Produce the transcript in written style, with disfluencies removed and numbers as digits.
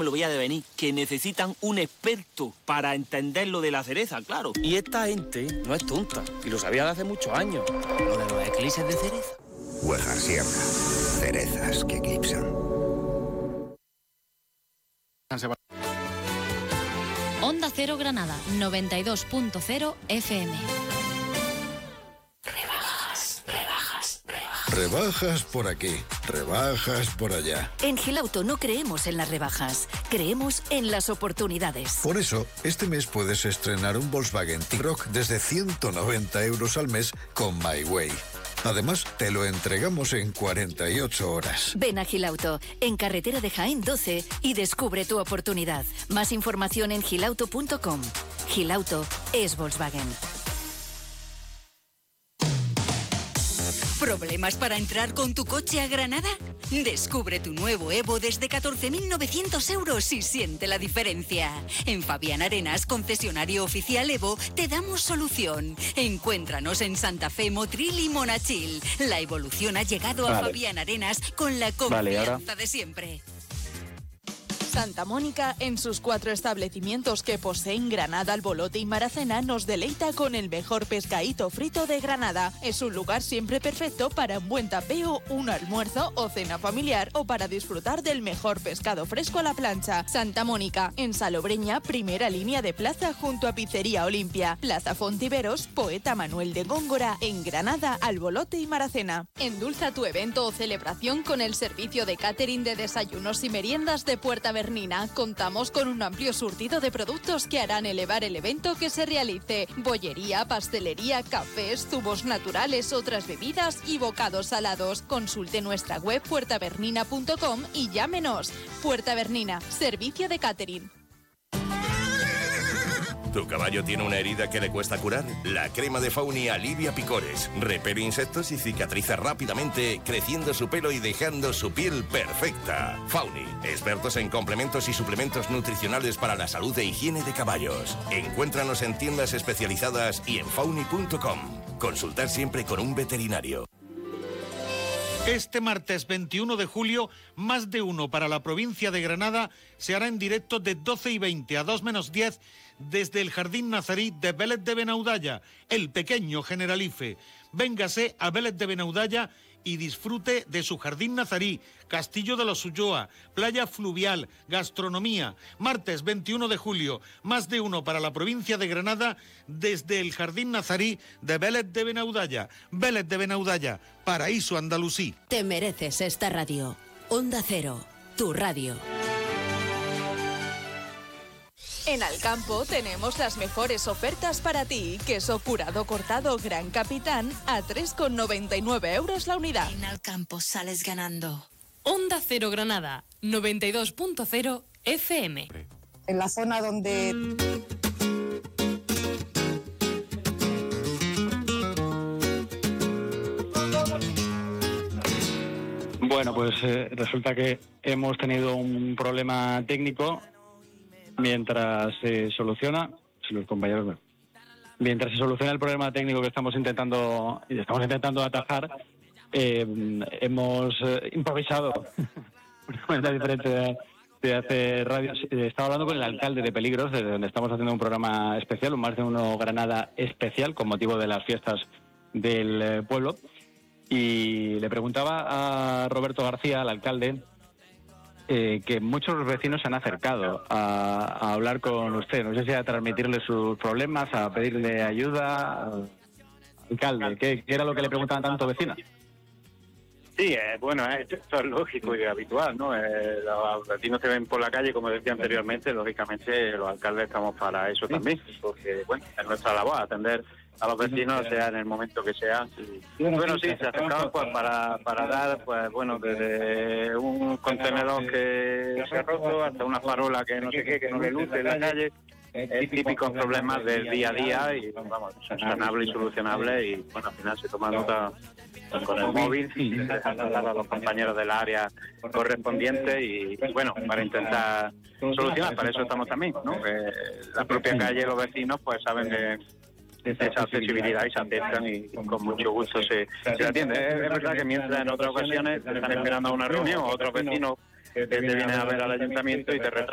me lo voy a devenir, que necesitan un experto para entender lo de la cereza, claro. Y esta gente no es tonta, y lo sabía de hace muchos años. Lo de los eclipses de cereza. Huejar Sierra. Cerezas que eclipsan. Onda Cero Granada, 92.0 FM. Rebajas por aquí, rebajas por allá. En Gilauto no creemos en las rebajas, creemos en las oportunidades. Por eso, este mes puedes estrenar un Volkswagen T-Roc desde 190 euros al mes con My Way. Además, te lo entregamos en 48 horas. Ven a Gilauto, en carretera de Jaén 12, y descubre tu oportunidad. Más información en gilauto.com. Gilauto es Volkswagen. ¿Problemas para entrar con tu coche a Granada? Descubre tu nuevo Evo desde 14.900 euros y siente la diferencia. En Fabián Arenas, concesionario oficial Evo, te damos solución. Encuéntranos en Santa Fe, Motril y Monachil. La evolución ha llegado a Fabián Arenas con la confianza de siempre. Santa Mónica, en sus 4 establecimientos que poseen Granada, Albolote y Maracena, nos deleita con el mejor pescadito frito de Granada. Es un lugar siempre perfecto para un buen tapeo, un almuerzo o cena familiar, o para disfrutar del mejor pescado fresco a la plancha. Santa Mónica, en Salobreña, primera línea de plaza junto a Pizzería Olimpia. Plaza Fontiveros, Poeta Manuel de Góngora, en Granada, Albolote y Maracena. Endulza tu evento o celebración con el servicio de catering de desayunos y meriendas de Puerta Bernina. Contamos con un amplio surtido de productos que harán elevar el evento que se realice. Bollería, pastelería, cafés, zumos naturales, otras bebidas y bocados salados. Consulte nuestra web puertabernina.com y llámenos. Puerta Bernina, servicio de catering. ¿Tu caballo tiene una herida que le cuesta curar? La crema de Fauni alivia picores, repele insectos y cicatriza rápidamente, creciendo su pelo y dejando su piel perfecta. Fauni, expertos en complementos y suplementos nutricionales para la salud e higiene de caballos. Encuéntranos en tiendas especializadas y en fauni.com. Consultar siempre con un veterinario. Este martes 21 de julio, Más de Uno para la provincia de Granada se hará en directo de 12:20 a 2 menos 10 desde el Jardín Nazarí de Vélez de Benaudalla, el pequeño Generalife. Véngase a Vélez de Benaudalla y disfrute de su Jardín Nazarí, Castillo de los Ulloa, playa fluvial, gastronomía. Martes 21 de julio, Más de Uno para la provincia de Granada desde el Jardín Nazarí de Vélez de Benaudalla. Vélez de Benaudalla, paraíso andalusí. Te mereces esta radio. Onda Cero, tu radio. En Alcampo tenemos las mejores ofertas para ti. Queso curado cortado Gran Capitán a 3,99 euros la unidad. En Alcampo sales ganando. Onda Cero Granada, 92.0 FM. En la zona donde... Bueno, pues resulta que hemos tenido un problema técnico. Mientras se soluciona, si los compañeros, mientras se soluciona el problema técnico que estamos intentando atajar, hemos improvisado una manera diferente de hacer radio. Estaba hablando con el alcalde de Peligros, desde donde estamos haciendo un programa especial, un Más de Uno Granada especial, con motivo de las fiestas del pueblo, y le preguntaba a Roberto García, al alcalde, que muchos vecinos se han acercado a hablar con usted. No sé si a transmitirle sus problemas, a pedirle ayuda. Alcalde, ¿qué era lo que le preguntaban tanto vecinos? Sí, bueno, esto es lógico y habitual, ¿no? Los vecinos que ven por la calle, como decía anteriormente, lógicamente los alcaldes estamos para eso también, porque, bueno, es nuestra labor atender a los vecinos, sea en el momento que sea. Y, bueno, sí, se acercaban pues para dar, pues bueno, desde un contenedor que se ha roto hasta una farola que no sé qué, que no le luce en la calle. Típicos problemas del día a día y, vamos, sanable y solucionable, y, bueno, al final se toma nota con el móvil y se deja hablar a los compañeros del área correspondiente y, bueno, para intentar solucionar. Para eso estamos también, ¿no? La propia calle, los vecinos, pues saben de esa accesibilidad y se acercan y con mucho gusto se atiende. Es verdad que mientras en otras ocasiones están esperando a una reunión, otros vecinos te vienen a ver al ayuntamiento y te